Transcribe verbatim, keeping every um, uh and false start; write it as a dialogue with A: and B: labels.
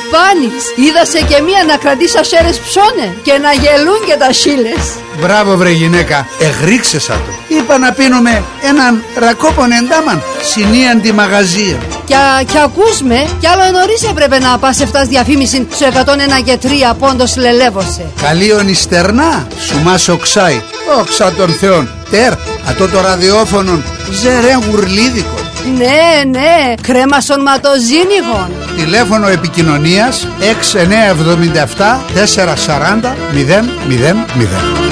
A: Σπάνης, είδασε και μία να κρατήσει ασέρες ψώνε και να γελούν και τα σίλες.
B: Μπράβο βρε γυναίκα, εγρίξεσα το. Είπα να πίνουμε έναν ρακόπον εντάμαν, συνίαν τη μαγαζία.
A: Κι, κι ακούς με, κι άλλο νωρίς έπρεπε να πας εφτάς διαφήμιση στο εκατόν ένα και τρία πόντος λελεύωσε.
B: Καλίον ιστερνά, σου μας οξάει, όξα των θεών. Τερ, ατό το ραδιόφωνο, ζερέν γουρλίδικο.
A: Ναι, ναι, κρέμα σονματοζίνηγον.
B: Τηλέφωνο επικοινωνίας έξι εννιά εβδομήντα επτά τετρακόσια σαράντα μηδέν μηδέν μηδέν.